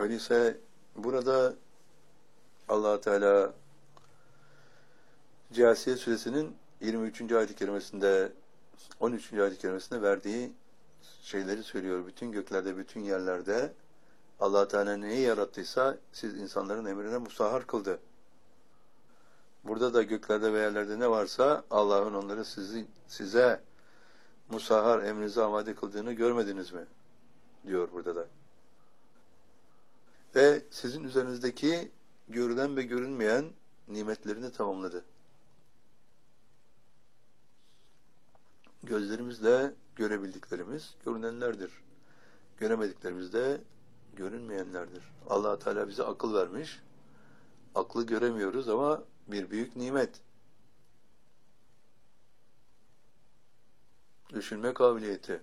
Öyleyse burada Allah Teala Câsiye suresinin 23. ayet-i kerimesinde 13. ayet-i kerimesinde verdiği şeyleri söylüyor. Bütün göklerde, bütün yerlerde Allah Teala neyi yarattıysa siz insanların emrine musahhar kıldı. Burada da göklerde ve yerlerde ne varsa Allah'ın onları size musahhar, emrinize amade kıldığını görmediniz mi? Diyor burada da. Ve sizin üzerinizdeki görülen ve görünmeyen nimetlerini tamamladı. Gözlerimizle görebildiklerimiz görünenlerdir. Göremediklerimiz de görünmeyenlerdir. Allah Teala bize akıl vermiş. Aklı göremiyoruz ama bir büyük nimet. Düşünme kabiliyeti,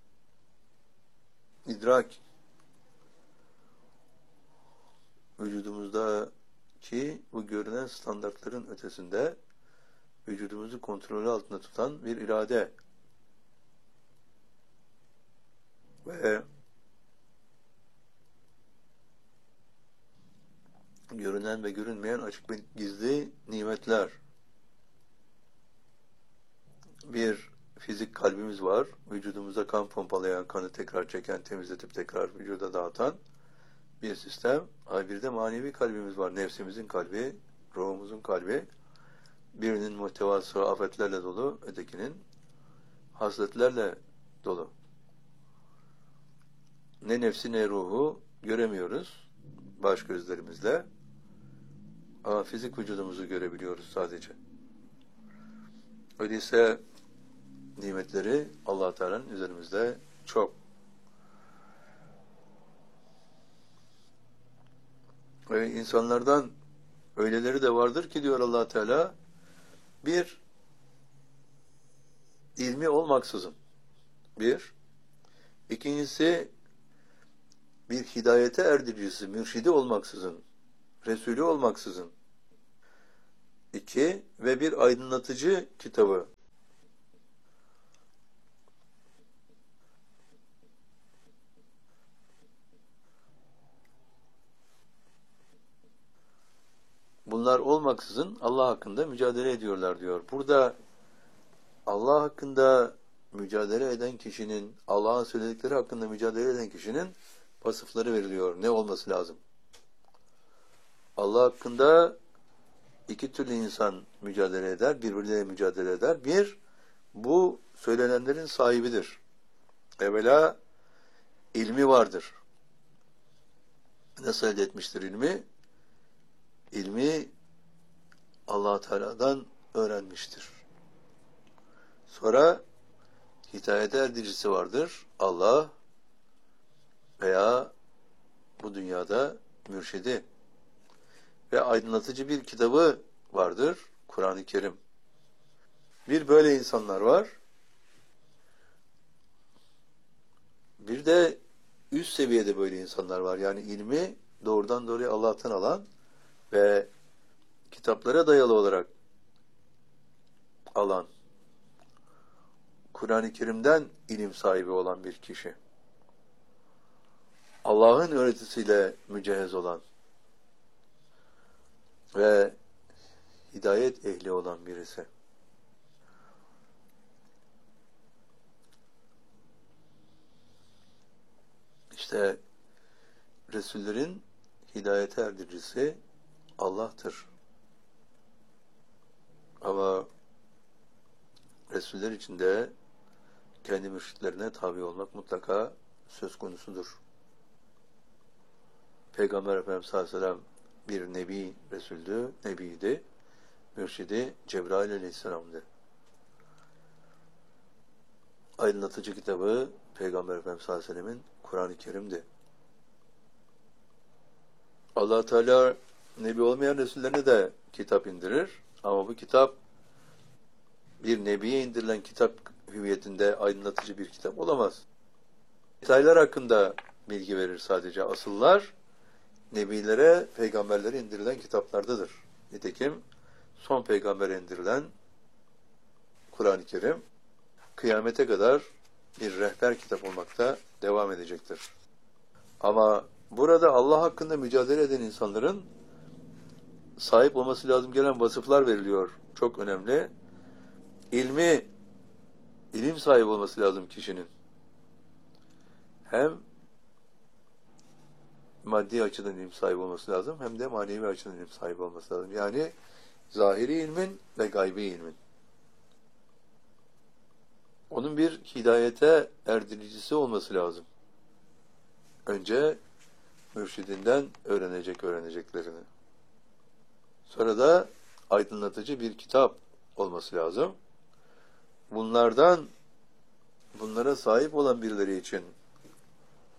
idrak, vücudumuzdaki bu görünen standartların ötesinde vücudumuzu kontrolü altında tutan bir irade ve görünen ve görünmeyen açık ve gizli nimetler. Bir fizik kalbimiz var. Vücudumuza kan pompalayan, kanı tekrar çeken, temizletip tekrar vücuda dağıtan bir sistem. Bir de manevi kalbimiz var. Nefsimizin kalbi, ruhumuzun kalbi. Birinin muhtevası afetlerle dolu, ötekinin hasletlerle dolu. Ne nefsi ne ruhu göremiyoruz baş gözlerimizle. Ama fizik vücudumuzu görebiliyoruz sadece. Öyleyse nimetleri Allah Teala'nın üzerimizde çok. Ve insanlardan öyleleri de vardır ki diyor Allah Teala, bir ilmi olmaksızın, ikincisi bir hidayete erdiricisi, mürşidi olmaksızın, Resulü olmaksızın, ve bir aydınlatıcı kitabı, bunlar olmaksızın Allah hakkında mücadele ediyorlar diyor. Burada Allah hakkında mücadele eden kişinin, Allah'ın söyledikleri hakkında mücadele eden kişinin vasıfları veriliyor. Ne olması lazım? Allah hakkında iki türlü insan mücadele eder, birbirleriyle mücadele eder. Bir, bu söylenenlerin sahibidir. Evvela ilmi vardır. Nasıl elde etmiştir ilmi? İlmi Allah Teala'dan öğrenmiştir. Sonra hidayete erdiricisi vardır. Allah veya bu dünyada mürşidi ve aydınlatıcı bir kitabı vardır. Kur'an-ı Kerim. Bir böyle insanlar var. Bir de üst seviyede böyle insanlar var. Yani ilmi doğrudan doğruya Allah'tan alan ve kitaplara dayalı olarak alan, Kur'an-ı Kerim'den ilim sahibi olan bir kişi. Allah'ın öğretisiyle mücehhez olan ve hidayet ehli olan birisi. İşte Resullerin hidayete erdiricisi Allah'tır. Ama Resuller içinde kendi mürşitlerine tabi olmak mutlaka söz konusudur. Peygamber Efendimiz sallallahu aleyhi ve sellem bir nebi, Resul'dü, nebiydi. Mürşidi Cebrail aleyhisselam'dı. Aydınlatıcı kitabı Peygamber Efendimiz sallallahu aleyhi ve sellemin Kur'an-ı Kerim'di. Allah Teala nebi olmayan Resullerine de kitap indirir. Ama bu kitap bir nebiye indirilen kitap hüviyetinde aydınlatıcı bir kitap olamaz. Detaylar hakkında bilgi verir sadece. Asıllar nebilere, peygamberlere indirilen kitaplardadır. Nitekim son peygambere indirilen Kur'an-ı Kerim kıyamete kadar bir rehber kitap olmakta devam edecektir. Ama burada Allah hakkında mücadele eden insanların sahip olması lazım gelen vasıflar veriliyor. Çok önemli. İlim sahibi olması lazım kişinin. Hem maddi açıdan ilim sahibi olması lazım, hem de manevi açıdan ilim sahibi olması lazım. Yani zahiri ilmin ve gaybi ilmin. Onun bir hidayete erdiricisi olması lazım. Önce mürşidinden öğreneceklerini. Sonra da aydınlatıcı bir kitap olması lazım. Bunlara sahip olan birileri için